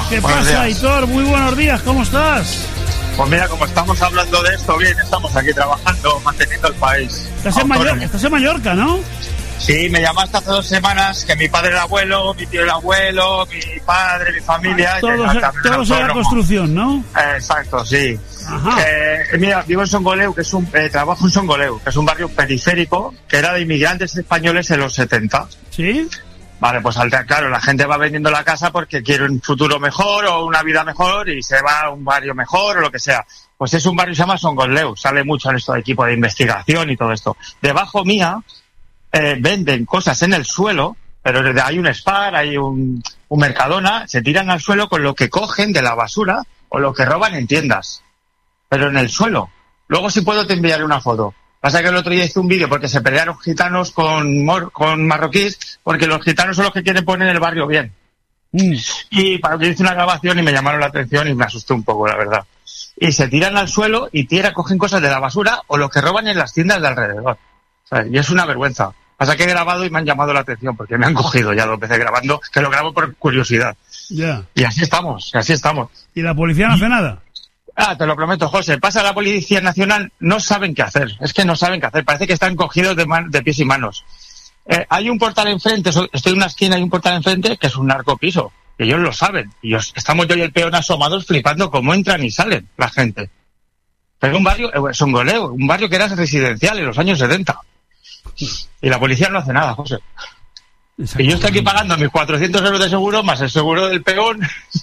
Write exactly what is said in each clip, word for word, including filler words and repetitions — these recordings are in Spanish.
¿Qué Buenos pasa, días. Aitor? Muy buenos días, ¿cómo estás? Pues mira, como estamos hablando de esto, bien, estamos aquí trabajando, manteniendo el país. Estás en, Mayor- estás en Mallorca, ¿no? Sí, me llamaste hace dos semanas que mi padre era abuelo, mi tío era abuelo, mi padre, mi familia... Todos, y también todos en la autónomo. construcción, ¿no? Eh, Exacto, sí. Ajá. Eh, mira, vivo en Songoleu, que es un eh, trabajo en Songoleu, que es un barrio periférico que era de inmigrantes españoles en los setenta. ¿Sí? Vale, pues al- claro, la gente va vendiendo la casa porque quiere un futuro mejor o una vida mejor y se va a un barrio mejor o lo que sea. Pues es un barrio que se llama Songoleu, sale mucho en esto de equipo de investigación y todo esto. Debajo mía eh, venden cosas en el suelo, pero desde- hay un Spar, hay un, un Mercadona, se tiran al suelo con lo que cogen de la basura o lo que roban en tiendas, pero en el suelo. Luego si puedo te enviaré una foto. Pasa que el otro día hice un vídeo porque se pelearon gitanos con, mor- con marroquíes, porque los gitanos son los que quieren poner el barrio bien. Mm. Y para que hice una grabación y me llamaron la atención y me asusté un poco, la verdad. Y se tiran al suelo y tira, cogen cosas de la basura o lo que roban en las tiendas de alrededor. ¿Sabes? Y es una vergüenza. Pasa que he grabado y me han llamado la atención porque me han cogido ya dos veces grabando, que lo grabo por curiosidad. Ya. Y así estamos, y así estamos. ¿Y la policía no hace nada? Ah, te lo prometo, José. Pasa la Policía Nacional, no saben qué hacer. Es que no saben qué hacer. Parece que están cogidos de, man- de pies y manos. Eh, hay un portal enfrente, so- estoy en una esquina, hay un portal enfrente que es un narcopiso. Y ellos lo saben. Y os- estamos yo y el peón asomados flipando cómo entran y salen la gente. Pero un barrio, eh, Songoleu, un barrio que era residencial en los años setenta. Y la policía no hace nada, José. Y yo estoy aquí pagando mis cuatrocientos euros de seguro más el seguro del peón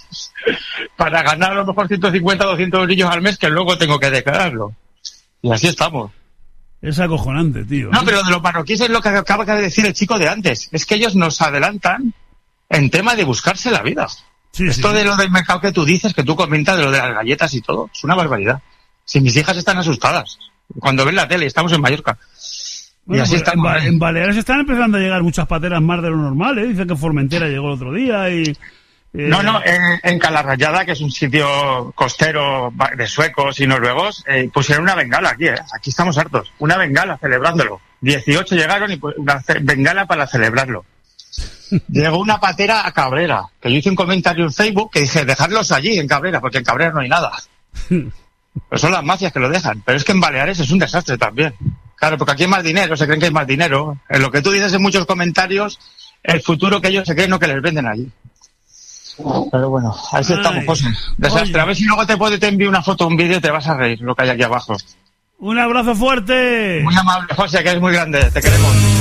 para ganar a lo mejor ciento cincuenta, doscientos eurillos al mes que luego tengo que declararlo. Y así estamos. Es acojonante, tío. No, pero de los marroquíes es lo que acaba de decir el chico de antes. Es que ellos nos adelantan en tema de buscarse la vida. Sí, Esto sí. de lo del mercado que tú dices, que tú comentas, de lo de las galletas y todo, es una barbaridad. Si mis hijas están asustadas cuando ven la tele, estamos en Mallorca. Bueno, y así pues estamos. en, Ba- en Baleares están empezando a llegar muchas pateras más de lo normal, ¿eh? Dicen que Formentera llegó el otro día y... eh, No, no, en, en Calarrayada, que es un sitio costero ba- de suecos y noruegos, eh, pusieron una bengala aquí, ¿eh? Aquí estamos hartos. Una bengala celebrándolo. dieciocho llegaron y pu- una ce- bengala para celebrarlo. Llegó una patera a Cabrera, que yo hice un comentario en Facebook que dije, dejadlos allí en Cabrera, porque en Cabrera no hay nada. Pero son las mafias que lo dejan. Pero es que en Baleares es un desastre también. Claro, porque aquí hay más dinero, se creen que hay más dinero. En lo que tú dices en muchos comentarios, el futuro que ellos se creen no que les venden allí. Pero bueno, así Ay, estamos, José. Desastre. oye. A ver si luego te puedo te envío una foto, un vídeo y te vas a reír lo que hay aquí abajo. Un abrazo fuerte. Muy amable, José, que eres muy grande. Te queremos.